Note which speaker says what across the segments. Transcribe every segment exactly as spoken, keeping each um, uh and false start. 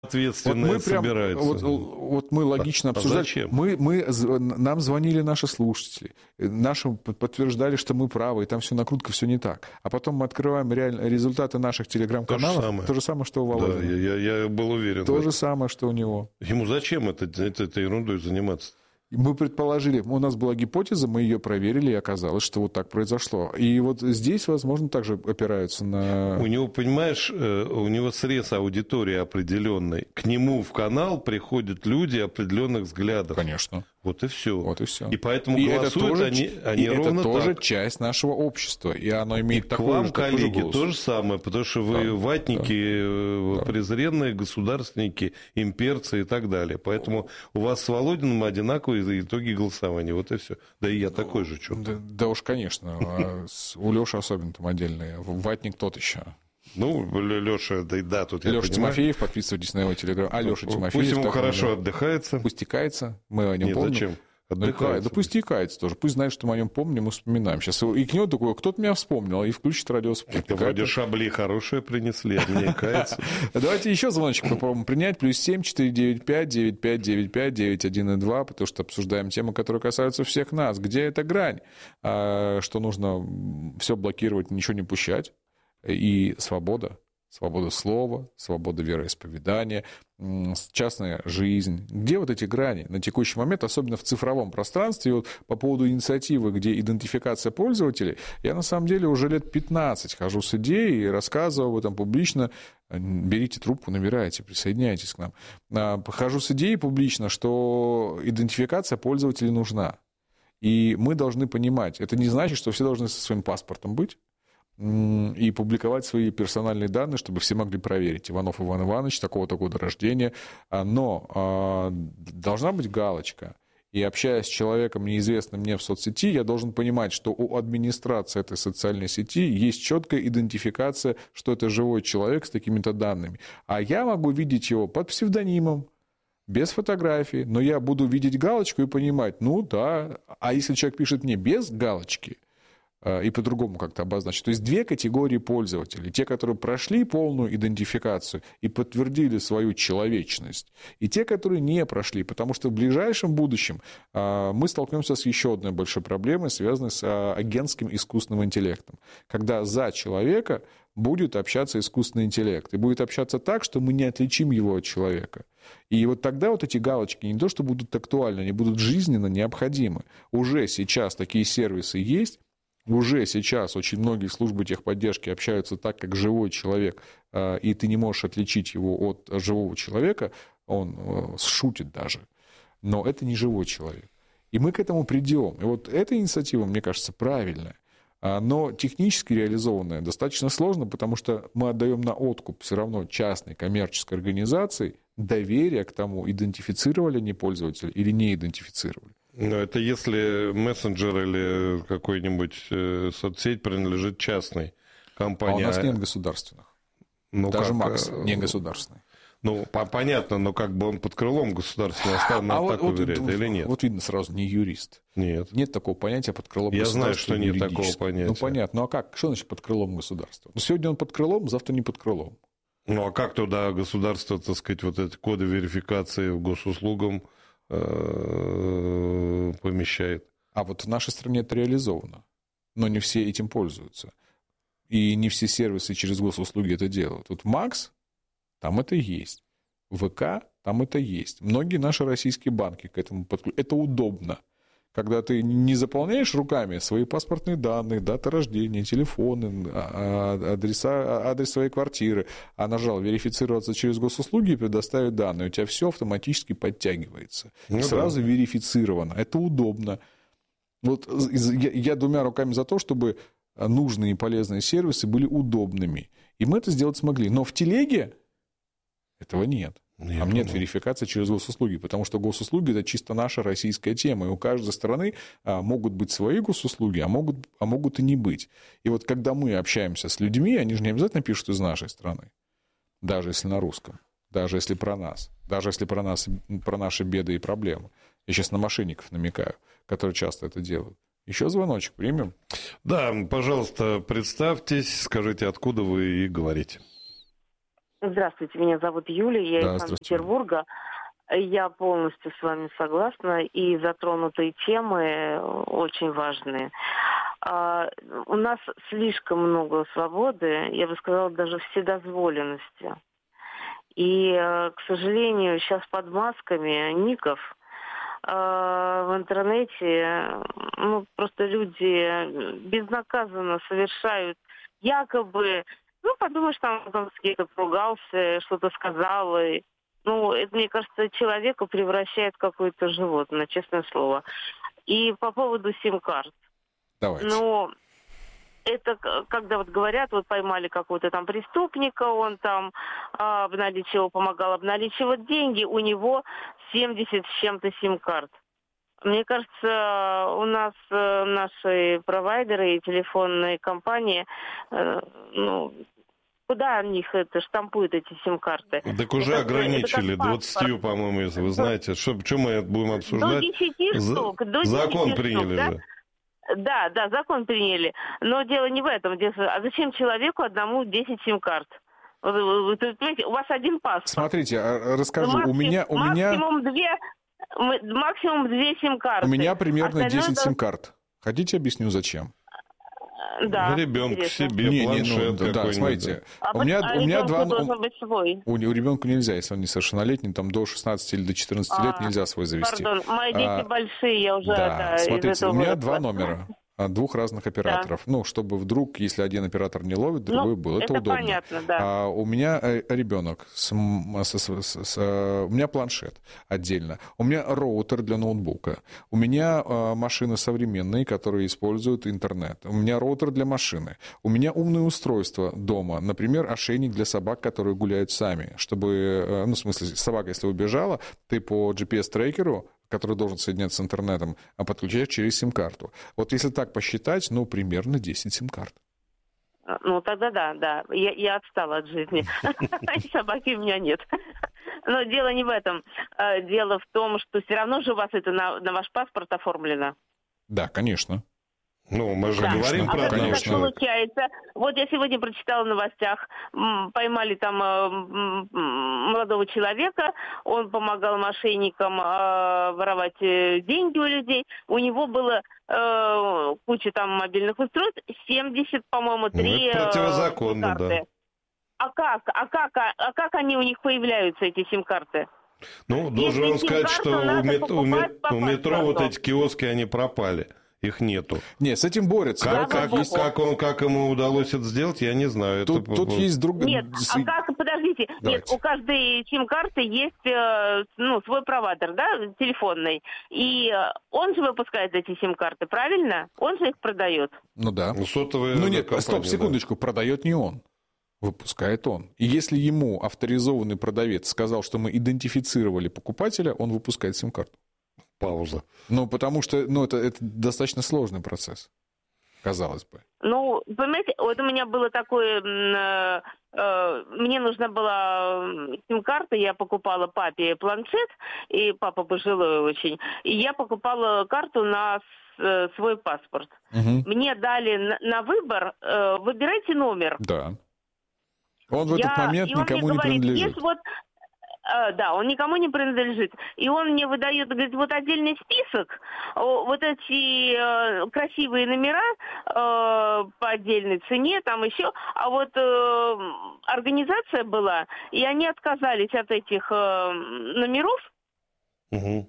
Speaker 1: ответственные
Speaker 2: вот мы прям,
Speaker 1: собираются.
Speaker 2: Вот, вот мы логично
Speaker 1: а,
Speaker 2: обсуждали.
Speaker 1: А зачем?
Speaker 2: Мы, мы, нам звонили наши слушатели, наши подтверждали, что мы правы, и там все накрутка, все не так. А потом мы открываем реально результаты наших телеграм-каналов. То же самое, то же самое что у Володина.
Speaker 1: Да, я, я был уверен.
Speaker 2: То же самое, что у него.
Speaker 1: Ему зачем это, это, этой ерундой заниматься?
Speaker 2: Мы предположили, у нас была гипотеза, мы ее проверили, и оказалось, что вот так произошло. И вот здесь, возможно, также опираются на...
Speaker 1: У него, понимаешь, у него срез аудитории определенной. К нему в канал приходят люди определенных взглядов.
Speaker 2: Конечно.
Speaker 1: Вот и все.
Speaker 2: Вот и все.
Speaker 1: И поэтому
Speaker 2: и
Speaker 1: голосуют
Speaker 2: тоже,
Speaker 1: они, они
Speaker 2: и
Speaker 1: ровно
Speaker 2: это тоже
Speaker 1: так.
Speaker 2: часть нашего общества. И оно имеет
Speaker 1: и
Speaker 2: такой
Speaker 1: к вам,
Speaker 2: же, такой
Speaker 1: коллеги,
Speaker 2: же голос.
Speaker 1: то же самое, потому что вы
Speaker 2: да,
Speaker 1: ватники,
Speaker 2: да.
Speaker 1: презренные государственники, имперцы и так далее. Поэтому у вас с Володиным одинаковые итоги голосования. Вот и все. Да и я такой же, что.
Speaker 2: Да, да уж, конечно. У Лёши особенно там отдельные. Ватник тот еще.
Speaker 1: Ну, Лёша, да, да, тут я
Speaker 2: Лёша
Speaker 1: понимаю.
Speaker 2: Тимофеев, подписывайтесь на его телеграм. А Лёша Тимофеев.
Speaker 1: Пусть ему хорошо отдыхается.
Speaker 2: Пусть текается, мы о нем
Speaker 1: Нет,
Speaker 2: помним.
Speaker 1: зачем?
Speaker 2: Отдыхает. Да пусть и кается тоже. Пусть знает, что мы о нем помним, мы вспоминаем. Сейчас и к нему такое, кто-то меня вспомнил, и включит радиоспутник.
Speaker 1: Это вроде шабли хорошие принесли, а мне кается.
Speaker 2: Давайте еще звоночек попробуем принять. Плюс семь четыре девять пять девять пять девять пять девять один два, потому что обсуждаем темы, которые касаются всех нас. Где эта грань? Что нужно все блокировать, ничего не пущать. И свобода. Свобода слова, свобода вероисповедания, частная жизнь. Где вот эти грани на текущий момент, особенно в цифровом пространстве? И вот по поводу инициативы, где идентификация пользователей, я на самом деле уже лет пятнадцать хожу с идеей и рассказываю об этом публично. Берите трубку, набирайте, присоединяйтесь к нам. Хожу с идеей публично, что идентификация пользователей нужна. И мы должны понимать, это не значит, что все должны со своим паспортом быть и публиковать свои персональные данные, чтобы все могли проверить. Иванов Иван Иванович, такого-то года рождения. Но должна быть галочка. И общаясь с человеком, неизвестным мне в соцсети, я должен понимать, что у администрации этой социальной сети есть четкая идентификация, что это живой человек с такими-то данными. А я могу видеть его под псевдонимом, без фотографии, но я буду видеть галочку и понимать, ну да, а если человек пишет мне без галочки, и по-другому как-то обозначить. То есть две категории пользователей. Те, которые прошли полную идентификацию и подтвердили свою человечность, и те, которые не прошли, потому что в ближайшем будущем мы столкнемся с еще одной большой проблемой, связанной с агентским искусственным интеллектом. Когда за человека будет общаться искусственный интеллект. И будет общаться так, что мы не отличим его от человека. И вот тогда вот эти галочки не то, что будут актуальны, они будут жизненно необходимы. Уже сейчас такие сервисы есть. Уже сейчас очень многие службы техподдержки общаются так, как живой человек, и ты не можешь отличить его от живого человека, он шутит даже, но это не живой человек. И мы к этому придем. И вот эта инициатива, мне кажется, правильная, но технически реализованная достаточно сложно, потому что мы отдаем на откуп все равно частной коммерческой организации доверие к тому, идентифицировали они пользователя или не идентифицировали.
Speaker 1: Но это если мессенджер или какой-нибудь соцсеть принадлежит частной компании.
Speaker 2: А у нас нет государственных.
Speaker 1: Ну,
Speaker 2: даже
Speaker 1: как...
Speaker 2: Макс не государственный.
Speaker 1: Ну, понятно, но как бы он под крылом государственного оставлен,
Speaker 2: а
Speaker 1: так
Speaker 2: вот,
Speaker 1: уверяет,
Speaker 2: вот,
Speaker 1: или нет?
Speaker 2: Вот видно сразу, не юрист.
Speaker 1: Нет.
Speaker 2: Нет такого понятия под крылом
Speaker 1: Я
Speaker 2: государства.
Speaker 1: знаю, что нет такого понятия.
Speaker 2: Ну, понятно. Ну, а как? Что значит под крылом государства? Ну, сегодня он под крылом, завтра не под крылом.
Speaker 1: Ну, а как туда государство, так сказать, вот эти коды верификации в госуслугам помещает?
Speaker 2: А вот в нашей стране это реализовано. Но не все этим пользуются. И не все сервисы через госуслуги это делают. Вот Макс, там это есть. ВК, там это есть. Многие наши российские банки к этому подключены. Это удобно. Когда ты не заполняешь руками свои паспортные данные, дата рождения, телефоны, адреса, адрес своей квартиры, а нажал верифицироваться через госуслуги и предоставить данные, у тебя все автоматически подтягивается. Ну, сразу да. Верифицировано. Это удобно. Вот я, я двумя руками за то, чтобы нужные и полезные сервисы были удобными. И мы это сделать смогли. Но в телеге этого нет. Нет, Там нет верификации через госуслуги, потому что госуслуги – это чисто наша российская тема, и у каждой страны могут быть свои госуслуги, а могут, а могут и не быть. И вот когда мы общаемся с людьми, они же не обязательно пишут из нашей страны, даже если на русском, даже если про нас, даже если про нас, про наши беды и проблемы. Я сейчас на мошенников намекаю, которые часто это делают. Еще звоночек примем?
Speaker 1: Да, пожалуйста, представьтесь, скажите, откуда вы и говорите.
Speaker 3: Здравствуйте, меня зовут Юлия, я
Speaker 2: Да,
Speaker 3: из
Speaker 2: здравствуйте.
Speaker 3: Санкт-Петербурга. Я полностью с вами согласна, и затронутые темы очень важные. А, у нас слишком много свободы, я бы сказала, даже вседозволенности. И, к сожалению, сейчас под масками ников а, в интернете ну, просто люди безнаказанно совершают якобы... Ну, подумаешь, там, там с кем-то поругался, что-то сказал. И, ну, это, мне кажется, человека превращает в какое-то животное, честное слово. И по поводу сим-карт.
Speaker 2: Давайте.
Speaker 3: Ну, это когда вот говорят, вот поймали какого-то там преступника, он там а, обналичивал, помогал обналичивать деньги, у него семьдесят с чем-то сим-карт. Мне кажется, у нас э, наши провайдеры и телефонные компании, э, ну, куда у них это штампуют эти сим-карты?
Speaker 1: Так уже
Speaker 3: это,
Speaker 1: ограничили
Speaker 3: это
Speaker 1: двадцатью, по-моему, если вы знаете. Что, что мы это будем обсуждать?
Speaker 3: До десяти штук. До
Speaker 1: Закон
Speaker 3: десяти
Speaker 1: приняли
Speaker 3: штук, да?
Speaker 1: же.
Speaker 3: Да, да, закон приняли. Но дело не в этом. А зачем человеку одному десять сим-карт? Вы, вы, вы, понимаете, у вас один паспорт.
Speaker 2: Смотрите, расскажу.
Speaker 3: Максим,
Speaker 2: у меня, у
Speaker 3: максимум
Speaker 2: меня...
Speaker 3: две... Максимум две сим-карты.
Speaker 2: У меня примерно
Speaker 3: Остальное
Speaker 2: десять
Speaker 3: это...
Speaker 2: сим-карт. Хотите, объясню, зачем?
Speaker 3: Да,
Speaker 1: ребенку
Speaker 3: интересно.
Speaker 1: себе
Speaker 2: не,
Speaker 1: планшет
Speaker 2: не, ну,
Speaker 1: какой-нибудь.
Speaker 2: да, смотрите,
Speaker 3: А
Speaker 2: у меня,
Speaker 3: а
Speaker 2: у меня два...
Speaker 3: должен быть свой.
Speaker 2: У, у ребенка нельзя, если он несовершеннолетний, там до шестнадцати или до четырнадцати лет
Speaker 3: А,
Speaker 2: нельзя свой завести.
Speaker 3: Пардон, мои дети
Speaker 2: А,
Speaker 3: большие, я уже...
Speaker 2: Да,
Speaker 3: Да,
Speaker 2: смотрите,
Speaker 3: из этого
Speaker 2: у меня
Speaker 3: выросла.
Speaker 2: два номера. Двух разных операторов. Да. Ну, чтобы вдруг, если один оператор не ловит, другой
Speaker 3: ну,
Speaker 2: был. Это,
Speaker 3: это
Speaker 2: удобно.
Speaker 3: Понятно, да.
Speaker 2: А у меня ребенок, с, с, с, с, у меня планшет отдельно, у меня роутер для ноутбука, у меня а, машины современные, которые используют интернет, у меня роутер для машины, у меня умное устройство дома, например, ошейник для собак, которые гуляют сами, чтобы, ну, в смысле, собака, если убежала, ты по джи пи эс-трекеру, который должен соединяться с интернетом, а подключаешь через сим-карту. Вот если так посчитать, ну, примерно десять сим-карт.
Speaker 3: Ну, тогда да, да. Я, я отстала от жизни. Собаки у меня нет. Но дело не в этом. Дело в том, что все равно же у вас это на, на ваш паспорт оформлено.
Speaker 2: Да, конечно.
Speaker 1: Ну, мы же
Speaker 3: да.
Speaker 1: говорим
Speaker 3: а
Speaker 1: про одного
Speaker 3: так
Speaker 1: человека.
Speaker 3: Получается, вот я сегодня прочитала в новостях, поймали там э, молодого человека, он помогал мошенникам э, воровать деньги у людей, у него было э, куча там мобильных устройств, семьдесят, по-моему, три
Speaker 1: ну, противозаконно,
Speaker 3: карты.
Speaker 1: Да.
Speaker 3: А как? А как? А как они у них появляются, эти сим-карты?
Speaker 1: Ну, должен вам сказать, что у, мет... у, мет... у метро вот эти киоски, они пропали. Их нету.
Speaker 2: Нет, с этим борются.
Speaker 1: Как,
Speaker 2: да,
Speaker 1: как, есть... как, он, как ему удалось это сделать, я не знаю.
Speaker 2: Тут,
Speaker 1: это...
Speaker 2: тут есть другая...
Speaker 3: Нет, а как, подождите, Давайте. Нет, у каждой сим-карты есть ну, свой провайдер, да, телефонный. И он же выпускает эти сим-карты, правильно? Он же их продает.
Speaker 2: Ну да.
Speaker 1: Ну, сотовые
Speaker 2: ну нет,
Speaker 1: компания,
Speaker 2: стоп, секундочку, да. Продает не он. Выпускает он. И если ему авторизованный продавец сказал, что мы идентифицировали покупателя, он выпускает сим-карту.
Speaker 1: Пауза.
Speaker 2: Ну, потому что ну, это, это достаточно сложный процесс, казалось бы.
Speaker 3: Ну, понимаете, вот у меня было такое... Э, э, мне нужна была сим-карта, я покупала папе планшет, и папа пожилой очень, и я покупала карту на э, свой паспорт. Угу. Мне дали на, на выбор, э, выбирайте номер.
Speaker 2: Да. Он в
Speaker 3: я,
Speaker 2: этот момент никому не
Speaker 3: говорит,
Speaker 2: принадлежит.
Speaker 3: Есть вот, э, да, он никому не принадлежит. И он мне выдает, говорит, вот отдельный список, вот эти э, красивые номера э, по отдельной цене, там еще. А вот э, организация была, и они отказались от этих э, номеров.
Speaker 1: Угу.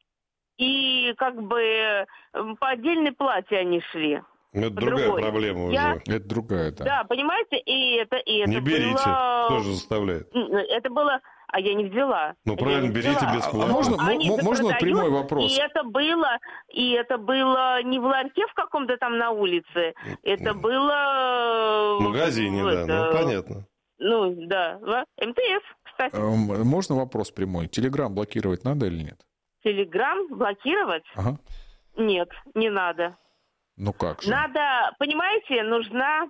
Speaker 1: И
Speaker 3: как бы по отдельной плате они шли.
Speaker 1: Это другая другой. проблема
Speaker 3: я...
Speaker 1: уже.
Speaker 2: Это другая, да.
Speaker 3: Да, понимаете, и это, и это
Speaker 1: не берите,
Speaker 3: было...
Speaker 1: кто же заставляет?
Speaker 3: Это было... А я не взяла.
Speaker 1: Ну,
Speaker 3: я
Speaker 1: правильно, берите
Speaker 3: взяла.
Speaker 1: бесплатно.
Speaker 2: А можно, м- можно прямой вопрос?
Speaker 3: И это было, и это было не в ларьке в каком-то там на улице, это было...
Speaker 1: В магазине, в, да, это... ну, понятно.
Speaker 3: Ну, да, в эм тэ эс, кстати.
Speaker 2: Можно вопрос прямой? Телеграм блокировать надо или нет?
Speaker 3: Телеграм блокировать?
Speaker 2: Ага.
Speaker 3: Нет, не надо.
Speaker 2: Ну как же?
Speaker 3: Надо, понимаете, нужна...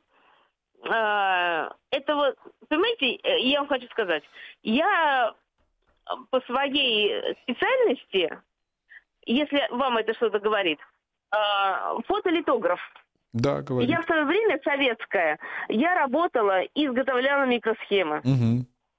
Speaker 3: Э, это вот, понимаете, я вам хочу сказать, я по своей специальности, если вам это что-то говорит, э, фотолитограф.
Speaker 2: Да, говорит.
Speaker 3: Я в свое время советская, я работала и изготовляла микросхемы.
Speaker 2: Угу.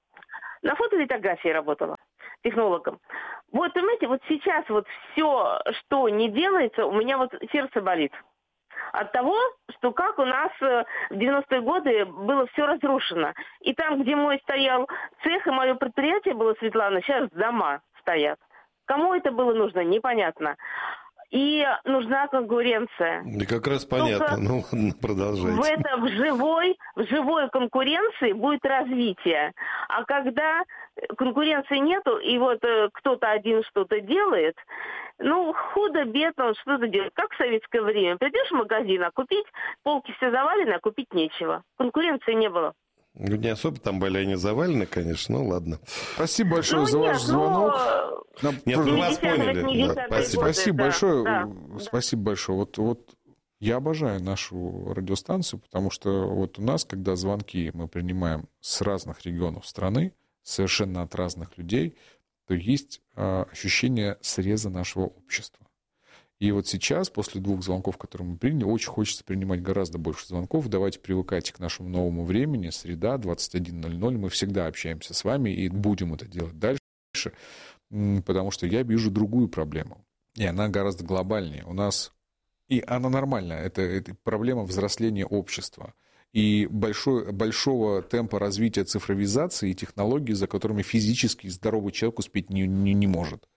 Speaker 3: на фотолитографии работала технологом. Вот, понимаете, вот сейчас вот все, что не делается, у меня вот сердце болит. От того, что как у нас в девяностые годы было все разрушено. И там, где мой стоял цех и мое предприятие было, Светлана, сейчас дома стоят. Кому это было нужно, непонятно. И нужна конкуренция.
Speaker 1: И как раз понятно. Только ну ладно, продолжайте.
Speaker 3: В это в живой, в живой конкуренции будет развитие. А когда конкуренции нету, и вот э, кто-то один что-то делает, ну, худо-бедно он что-то делает. Как в советское время. Придешь в магазин, а купить, полки все завалены, а купить нечего. Конкуренции не было.
Speaker 1: Ну, не особо там были они завалены, конечно, ну ладно.
Speaker 2: Спасибо большое
Speaker 3: ну,
Speaker 2: за
Speaker 3: нет,
Speaker 2: ваш звонок.
Speaker 3: Но...
Speaker 1: Нет, ну вас поняли. Да, спасибо.
Speaker 2: Спасибо
Speaker 3: да,
Speaker 2: большое.
Speaker 3: Да,
Speaker 2: спасибо
Speaker 3: да.
Speaker 2: большое. Вот, вот я обожаю нашу радиостанцию, потому что вот у нас, когда звонки мы принимаем с разных регионов страны, совершенно от разных людей, то есть а, ощущение среза нашего общества. И вот сейчас, после двух звонков, которые мы приняли, очень хочется принимать гораздо больше звонков. Давайте привыкайте к нашему новому времени. Среда, двадцать один ноль ноль. Мы всегда общаемся с вами и будем это делать дальше, потому что я вижу другую проблему. И она гораздо глобальнее. У нас... И она нормальная. Это, это проблема взросления общества. И большой, большого темпа развития цифровизации и технологий, за которыми физически здоровый человек успеть не, не, не может.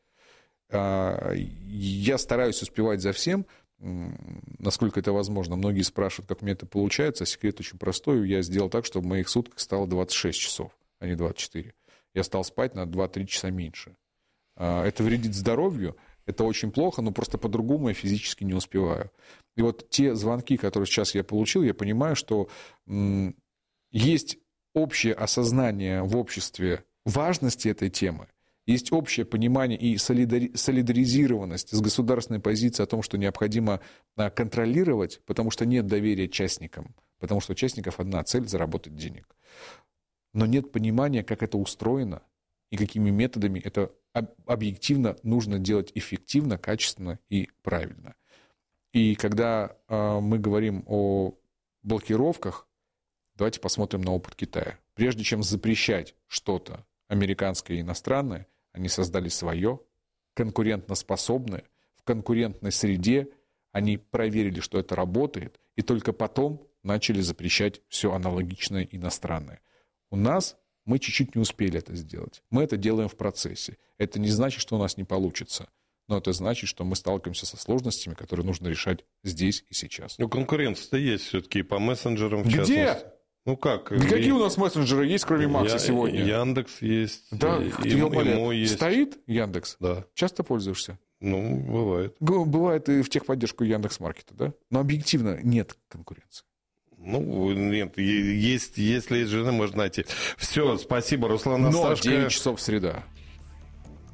Speaker 2: Я стараюсь успевать за всем, насколько это возможно. Многие спрашивают, как мне это получается. Секрет очень простой. Я сделал так, чтобы в моих сутках стало двадцать шесть часов, а не двадцать четыре. Я стал спать на два-три часа меньше. Это вредит здоровью. Это очень плохо, но просто по-другому я физически не успеваю. И вот те звонки, которые сейчас я получил, я понимаю, что есть общее осознание в обществе важности этой темы. Есть общее понимание и солидари- солидаризированность с государственной позицией о том, что необходимо контролировать, потому что нет доверия частникам, потому что у частников одна цель – заработать денег. Но нет понимания, как это устроено и какими методами это объективно нужно делать эффективно, качественно и правильно. И когда мы говорим о блокировках, давайте посмотрим на опыт Китая. Прежде чем запрещать что-то американское и иностранное, они создали свое, конкурентоспособное, в конкурентной среде, они проверили, что это работает, и только потом начали запрещать все аналогичное иностранное. У нас мы чуть-чуть не успели это сделать. Мы это делаем в процессе. Это не значит, что у нас не получится, но это значит, что мы сталкиваемся со сложностями, которые нужно решать здесь и сейчас.
Speaker 1: Ну, конкуренция-то есть все-таки по мессенджерам. В
Speaker 2: Где?
Speaker 1: частности. Ну как?
Speaker 2: Да какие у нас мессенджеры есть, кроме Макса,
Speaker 1: Я,
Speaker 2: сегодня?
Speaker 1: Яндекс есть.
Speaker 2: Да,
Speaker 1: и, и, ему есть.
Speaker 2: Стоит Яндекс?
Speaker 1: Да.
Speaker 2: Часто пользуешься?
Speaker 1: Ну, бывает.
Speaker 2: Бывает и в техподдержку Яндекс.Маркета, да? Но объективно нет конкуренции.
Speaker 1: Ну, нет, есть, если есть жена, можно найти. Все, спасибо, Руслан Осташко.
Speaker 2: Но девять часов среда.